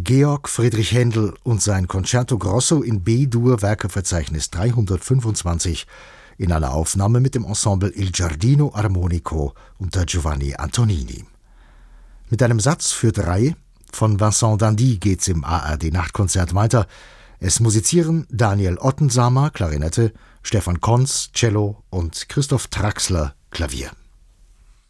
Georg Friedrich Händel und sein Concerto Grosso in B-Dur Werkeverzeichnis 325 in einer Aufnahme mit dem Ensemble Il Giardino Armonico unter Giovanni Antonini. Mit einem Satz für 3 von Vincent Dandy geht's im ARD Nachtkonzert weiter. Es musizieren Daniel Ottensamer, Klarinette, Stefan Konz, Cello und Christoph Traxler, Klavier.